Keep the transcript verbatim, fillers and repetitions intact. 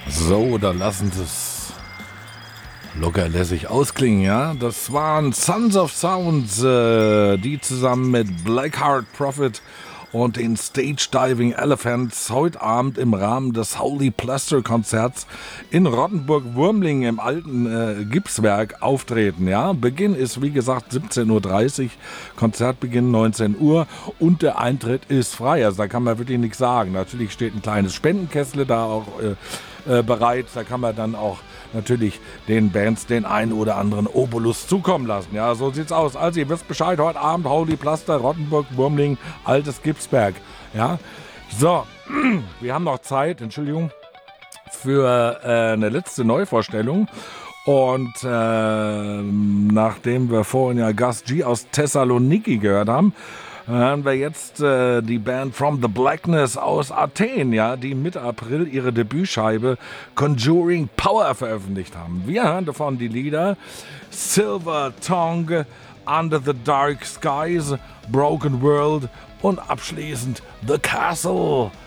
So, da lassen Sie es locker lässig ausklingen, ja. Das waren Sons of Sound, äh, die zusammen mit Blackheart Prophet und den Stage Diving Elephants heute Abend im Rahmen des Holy Plaster Konzerts in Rottenburg-Wurmlingen im alten äh, Gipswerk auftreten. Ja, Beginn ist wie gesagt siebzehn Uhr dreißig, Konzertbeginn neunzehn Uhr und der Eintritt ist frei. Also da kann man wirklich nichts sagen. Natürlich steht ein kleines Spendenkessel da auch äh, äh, bereit. Da kann man dann auch natürlich den Bands den einen oder anderen Obolus zukommen lassen. Ja, so sieht's aus. Also ihr wisst Bescheid, heute Abend Holy Plaster, Rottenburg, Wurmlingen, altes Gipsberg. Ja, so, wir haben noch Zeit, Entschuldigung, für äh, eine letzte Neuvorstellung. Und äh, nachdem wir vorhin ja Gus G aus Thessaloniki gehört haben, hören wir jetzt äh, die Band From the Blackness aus Athen, ja, die Mitte April ihre Debütscheibe Conjuring Power veröffentlicht haben. Wir hören davon die Lieder Silver Tongue, Under the Dark Skies, Broken World und abschließend The Castle.